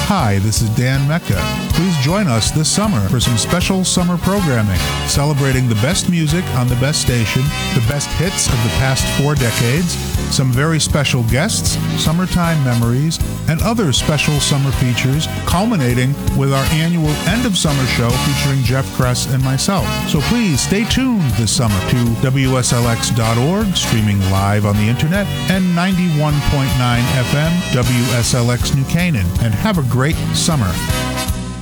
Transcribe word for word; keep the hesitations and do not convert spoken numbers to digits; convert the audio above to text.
Hi, this is Dan Mecca. Please join us this summer for some special summer programming, celebrating the best music on the best station, the best hits of the past four decades, some very special guests, summertime memories, and other special summer features, culminating with our annual end of summer show featuring Jeff Kress and myself. So please stay tuned this summer to W S L X dot org, streaming live on the internet, and ninety-one point nine F M W S L X New Canaan, and have a great summer.